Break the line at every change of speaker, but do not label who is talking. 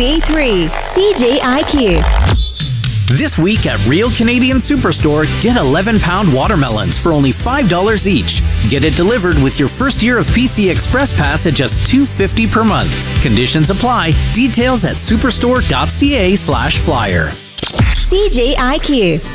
B3, CJIQ.
This week at Real Canadian Superstore, get 11-pound watermelons for only $5 each. Get it delivered with your first year of PC Express Pass at just $2.50 per month. Conditions apply. Details at superstore.ca/flyer.
CJIQ.